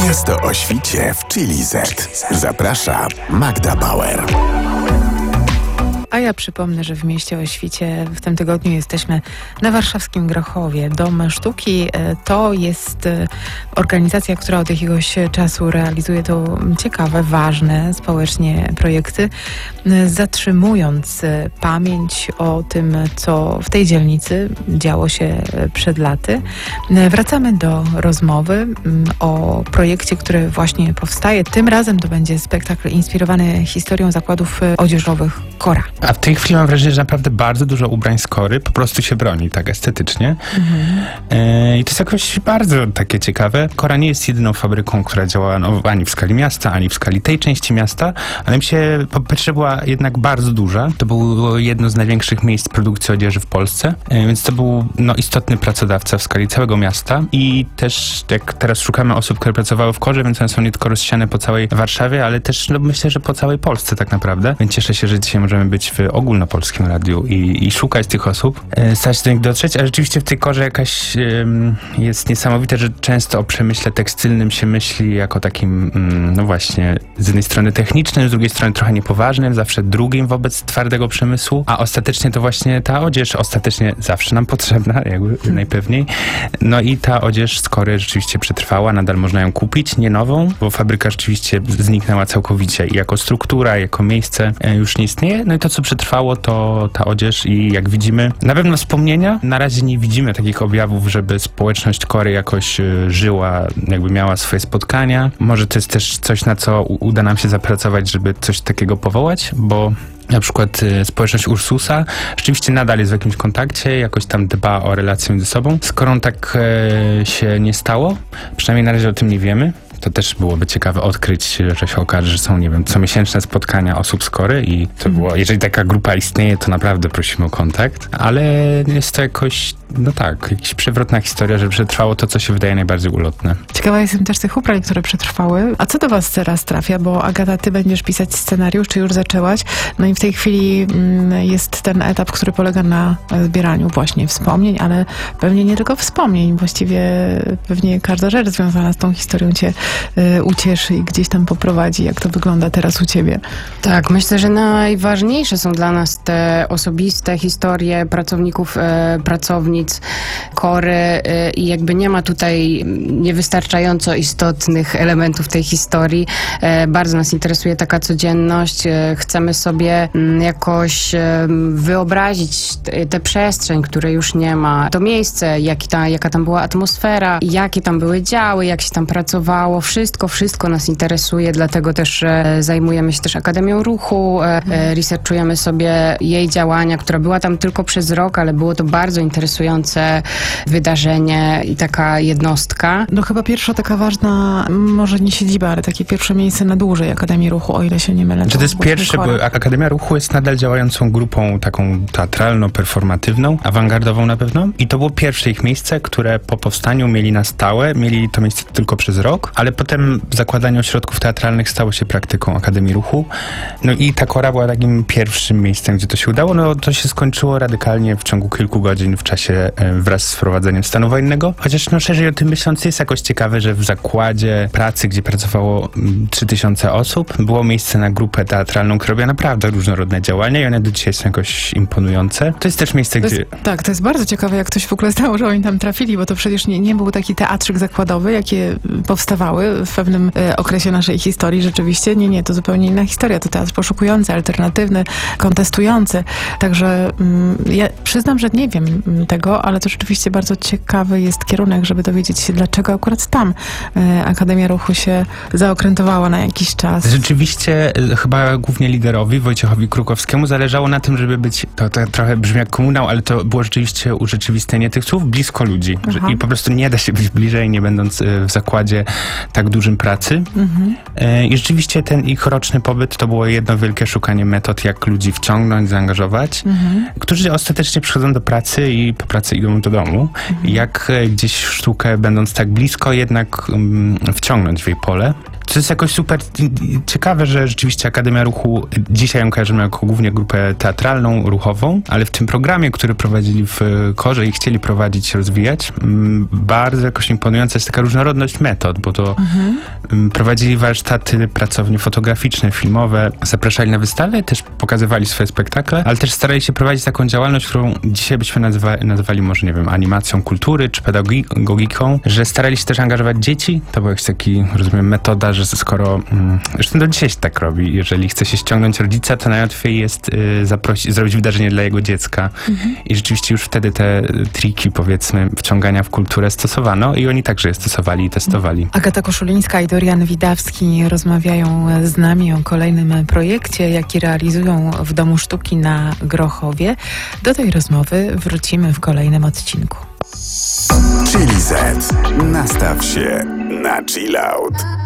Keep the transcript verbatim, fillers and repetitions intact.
Miasto o świcie w Chili Z. Zaprasza Magda Bauer. A ja przypomnę, że w Mieście o Świcie w tym tygodniu jesteśmy na warszawskim Grochowie. Dom Sztuki to jest organizacja, która od jakiegoś czasu realizuje to ciekawe, ważne społecznie projekty, zatrzymując pamięć o tym, co w tej dzielnicy działo się przed laty. Wracamy do rozmowy o projekcie, który właśnie powstaje. Tym razem to będzie spektakl inspirowany historią zakładów odzieżowych Kora. A w tej chwili mam wrażenie, że naprawdę bardzo dużo ubrań z Kory po prostu się broni tak estetycznie. Mhm. E, I to jest jakoś bardzo takie ciekawe. Kora nie jest jedyną fabryką, która działała no, ani w skali miasta, ani w skali tej części miasta, ale mi się, po pierwsze była jednak bardzo duża. To było jedno z największych miejsc produkcji odzieży w Polsce, e, więc to był no, istotny pracodawca w skali całego miasta i też jak teraz szukamy osób, które pracowały w Korze, więc one są nie tylko rozsiane po całej Warszawie, ale też no, myślę, że po całej Polsce tak naprawdę. Więc cieszę się, że dzisiaj możemy być w ogólnopolskim radiu i, i szukać tych osób, e, starać się do nich dotrzeć, a rzeczywiście w tej Korze jakaś e, jest niesamowite, że często o przemyśle tekstylnym się myśli jako takim, mm, no właśnie, z jednej strony technicznym, z drugiej strony trochę niepoważnym, zawsze drugim wobec twardego przemysłu, a ostatecznie to właśnie ta odzież ostatecznie zawsze nam potrzebna, jakby hmm. najpewniej. No i ta odzież z Kory rzeczywiście przetrwała, nadal można ją kupić, nie nową, bo fabryka rzeczywiście zniknęła całkowicie i jako struktura, jako miejsce e, już nie istnieje. No i to, co przetrwało, to ta odzież i jak widzimy, na pewno wspomnienia. Na razie nie widzimy takich objawów, żeby społeczność Kory jakoś y, żyła, jakby miała swoje spotkania. Może to jest też coś, na co u- uda nam się zapracować, żeby coś takiego powołać, bo na przykład y, społeczność Ursusa rzeczywiście nadal jest w jakimś kontakcie, jakoś tam dba o relacje między sobą. Skoro tak y, się nie stało, przynajmniej na razie o tym nie wiemy, to też byłoby ciekawe odkryć, że się okaże, że są, nie wiem, comiesięczne spotkania osób z Kory i to było, jeżeli taka grupa istnieje, to naprawdę prosimy o kontakt, ale jest to jakoś, no tak, jakaś przewrotna historia, że przetrwało to, co się wydaje najbardziej ulotne. Ciekawa jestem też tych ubrań, które przetrwały. A co do was teraz trafia? Bo Agata, ty będziesz pisać scenariusz, czy już zaczęłaś? No i w tej chwili mm, jest ten etap, który polega na zbieraniu właśnie wspomnień, ale pewnie nie tylko wspomnień, właściwie pewnie każda rzecz związana z tą historią cię y, ucieszy i gdzieś tam poprowadzi. Jak to wygląda teraz u ciebie? Tak, myślę, że najważniejsze są dla nas te osobiste historie pracowników, e, pracownic Kory e, i jakby nie ma tutaj niewystarczająco istotnych elementów tej historii. E, bardzo nas interesuje taka codzienność. E, chcemy sobie m, jakoś e, wyobrazić tę przestrzeń, której już nie ma. To miejsce, jaki ta, jaka tam była atmosfera, jakie tam były działy, jak się tam pracowało. Wszystko, wszystko nas interesuje, dlatego też e, zajmujemy się też Akademią Ruchu, e, e, researchujemy sobie jej działania, która była tam tylko przez rok, ale było to bardzo interesujące wydarzenie i taka jednostka. No chyba pierwsza taka ważna, może nie siedziba, ale takie pierwsze miejsce na dłużej Akademii Ruchu, o ile się nie mylę. Czy to jest pierwsze, bo Akademia Ruchu jest nadal działającą grupą taką teatralno-performatywną, awangardową na pewno i to było pierwsze ich miejsce, które po powstaniu mieli na stałe, mieli to miejsce tylko przez rok, ale potem zakładanie ośrodków teatralnych stało się praktyką Akademii Ruchu. No i ta Kora była takim pierwszym miejscem, gdzie to się udało. No to się skończyło radykalnie w ciągu kilku godzin w czasie wraz z wprowadzeniem stanu wojennego. Chociaż no szerzej o tym myśląc jest jakoś ciekawe, że w zakładzie pracy, gdzie pracowało trzy tysiące osób, było miejsce na grupę teatralną, która robiła naprawdę różnorodne działania i one do dzisiaj są jakoś imponujące. To jest też miejsce, to gdzie... Jest, tak, to jest bardzo ciekawe, jak ktoś w ogóle stało, że oni tam trafili, bo to przecież nie, nie był taki teatrzyk zakładowy, jakie powstawały w pewnym e, okresie naszej historii rzeczywiście. Nie, nie, to zupełnie inna historia. To teatr poszukujący, alternatywny, kontestujący. Także mm, ja przyznam, że nie wiem tego, ale to rzeczywiście bardzo ciekawy jest kierunek, żeby dowiedzieć się, dlaczego akurat tam e, Akademia Ruchu się zaokrętowała na jakiś czas. Rzeczywiście e, chyba głównie liderowi, Wojciechowi Krukowskiemu, zależało na tym, żeby być, to, to trochę brzmi jak komunał, ale to było rzeczywiście urzeczywistnienie tych słów blisko ludzi. Że, I po prostu nie da się być bliżej, nie będąc e, w zakładzie tak dużym pracy. Mhm. E, I rzeczywiście ten ich roczny pobyt to było jedno wielkie szukanie metod, jak ludzi wciągnąć, zaangażować, mhm. którzy ostatecznie przychodzą do pracy i po pracy idą do domu. Mhm. Jak e, gdzieś sztukę, będąc tak blisko, jednak um, wciągnąć w jej pole. To jest jakoś super ciekawe, że rzeczywiście Akademia Ruchu, dzisiaj ją kojarzymy jako głównie grupę teatralną, ruchową, ale w tym programie, który prowadzili w Korze i chcieli prowadzić, rozwijać, bardzo jakoś imponująca jest taka różnorodność metod, bo to mhm. prowadzili warsztaty, pracownie fotograficzne, filmowe, zapraszali na wystawy, też pokazywali swoje spektakle, ale też starali się prowadzić taką działalność, którą dzisiaj byśmy nazwali, nazwali może, nie wiem, animacją kultury, czy pedagogiką, że starali się też angażować dzieci. To była jakaś taki, rozumiem, metoda, że skoro, zresztą do dzisiaj się tak robi, jeżeli chce się ściągnąć rodzica, to najłatwiej jest y, zaprosić, zrobić wydarzenie dla jego dziecka. Mhm. I rzeczywiście już wtedy te triki, powiedzmy, wciągania w kulturę stosowano i oni także je stosowali i testowali. Agata Koszulińska i Dorian Widawski rozmawiają z nami o kolejnym projekcie, jaki realizują w Domu Sztuki na Grochowie. Do tej rozmowy wrócimy w kolejnym odcinku. Chili Z. Nastaw się na chill out.